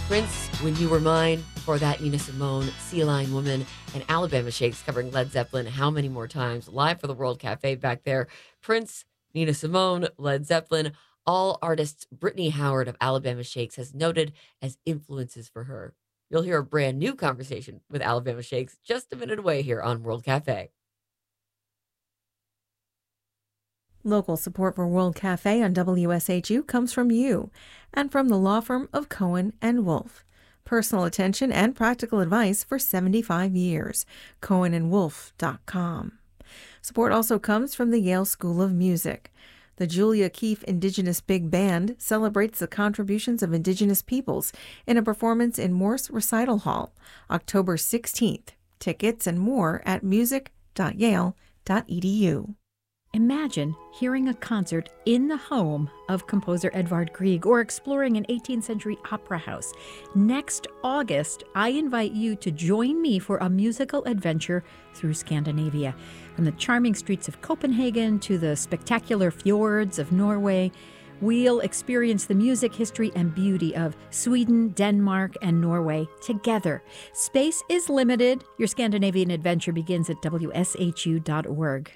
Prince, When You Were Mine, before that Nina Simone, Sea Lion Woman, and Alabama Shakes covering Led Zeppelin How Many More Times, live for the World Cafe back there. Prince, Nina Simone, Led Zeppelin, all artists Brittany Howard of Alabama Shakes has noted as influences for her. You'll hear a brand new conversation with Alabama Shakes just a minute away here on World Cafe. Local support for World Cafe on WSHU comes from you and from the law firm of Cohen and Wolf. Personal attention and practical advice for 75 years. CohenandWolf.com. Support also comes from the Yale School of Music. The Julia Keefe Indigenous Big Band celebrates the contributions of Indigenous peoples in a performance in Morse Recital Hall, October 16th. Tickets and more at music.yale.edu. Imagine hearing a concert in the home of composer Edvard Grieg or exploring an 18th century opera house. Next August, I invite you to join me for a musical adventure through Scandinavia. From the charming streets of Copenhagen to the spectacular fjords of Norway, we'll experience the music, history, and beauty of Sweden, Denmark, and Norway together. Space is limited. Your Scandinavian adventure begins at wshu.org.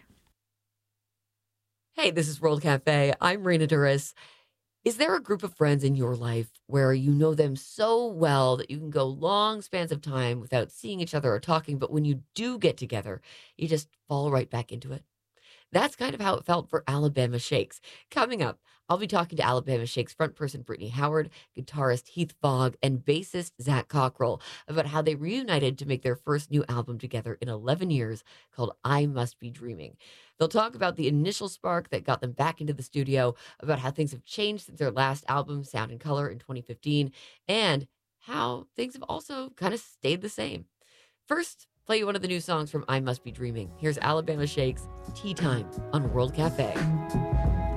Hey, this is World Cafe. I'm Raina Duras. Is there a group of friends in your life where you know them so well that you can go long spans of time without seeing each other or talking, but when you do get together, you just fall right back into it? That's kind of how it felt for Alabama Shakes. Coming up, I'll be talking to Alabama Shakes front person Brittany Howard, guitarist Heath Fogg, and bassist Zach Cockrell about how they reunited to make their first new album together in 11 years called I Must Be Dreaming. They'll talk about the initial spark that got them back into the studio, about how things have changed since their last album, Sound and Color, in 2015, and how things have also kind of stayed the same. First, play you one of the new songs from I Must Be Dreaming. Here's Alabama Shakes, Tea Time on World Cafe.